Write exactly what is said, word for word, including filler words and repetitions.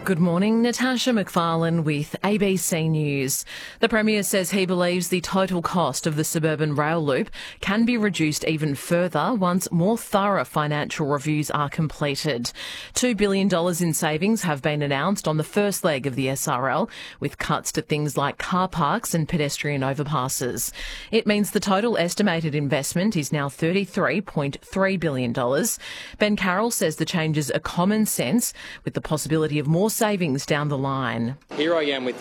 Good morning, Natasha McFarlane with A B C News. The Premier says he believes the total cost of the suburban rail loop can be reduced even further once more thorough financial reviews are completed. two billion dollars in savings have been announced on the first leg of the S R L, with cuts to things like car parks and pedestrian overpasses. It means the total estimated investment is now thirty-three point three billion dollars. Ben Carroll says the changes are common sense, with the possibility of more savings down the line. Here I am with